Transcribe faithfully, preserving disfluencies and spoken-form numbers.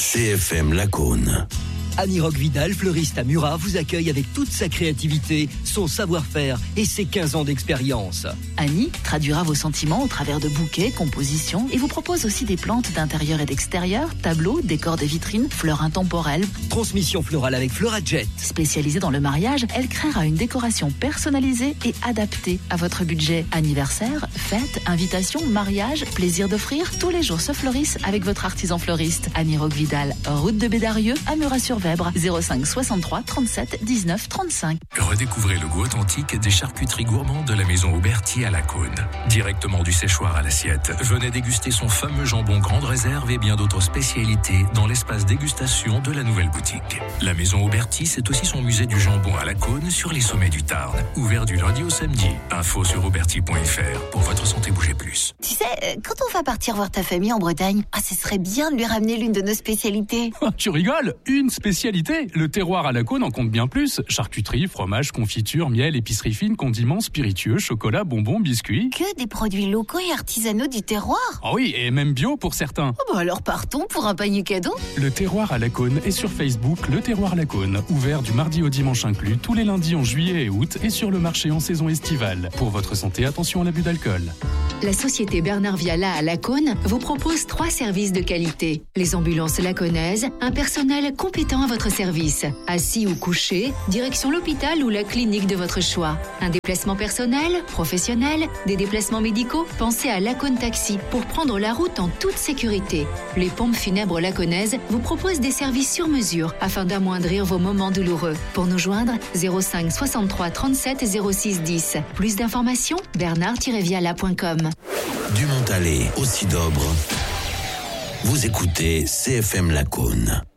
C F M Lacaune. Annie Roque-Vidal, fleuriste à Murat, vous accueille avec toute sa créativité, son savoir-faire et ses quinze ans d'expérience. Annie traduira vos sentiments au travers de bouquets, compositions et vous propose aussi des plantes d'intérieur et d'extérieur, tableaux, décors de vitrines, fleurs intemporelles. Transmission florale avec Florajet. Spécialisée dans le mariage, elle créera une décoration personnalisée et adaptée à votre budget. Anniversaire, fête, invitation, mariage, plaisir d'offrir, tous les jours se fleurissent avec votre artisan fleuriste. Annie Roque-Vidal, route de Bédarieux à Murat-sur-Vèbre, zéro cinq soixante-trois trente-sept dix-neuf trente-cinq. Redécouvrez le goût authentique des charcuteries gourmandes de la maison Auberti à Lacaune. Directement du séchoir à l'assiette, venez déguster son fameux jambon grande réserve et bien d'autres spécialités dans l'espace dégustation de la nouvelle boutique. La maison Auberti, c'est aussi son musée du jambon à Lacaune sur les sommets du Tarn. Ouvert du lundi au samedi. Info sur auberti point f r. Pour votre santé, bougez plus. Tu sais, quand on va partir voir ta famille en Bretagne, ah, ce serait bien de lui ramener l'une de nos spécialités. Tu rigoles? Une spécialité? Le terroir à Lacaune en compte bien plus. Charcuterie, fromage, confiture, miel, épicerie fine, condiments, spiritueux, chocolat, bonbons, biscuits. Que des produits locaux et artisanaux du terroir. Ah oui, et même bio pour certains. Oh bah alors partons pour un panier cadeau. Le terroir à Lacaune est sur Facebook, le terroir Lacaune. Ouvert du mardi au dimanche inclus, tous les lundis en juillet et août et sur le marché en saison estivale. Pour votre santé, attention à l'abus d'alcool. La société Bernard Viala à Lacaune vous propose trois services de qualité. Les ambulances lacaunaises, un personnel compétent à votre service. Assis ou couché, direction l'hôpital ou la clinique de votre choix. Un déplacement personnel, professionnel, des déplacements médicaux, pensez à Lacaune Taxi pour prendre la route en toute sécurité. Les pompes funèbres lacaunaises vous proposent des services sur mesure afin d'amoindrir vos moments douloureux. Pour nous joindre, zéro cinq soixante-trois trente-sept zéro six dix. Plus d'informations, bernard tiret viala point com. Du Montalet au Cidobre, vous écoutez C F M Lacaune.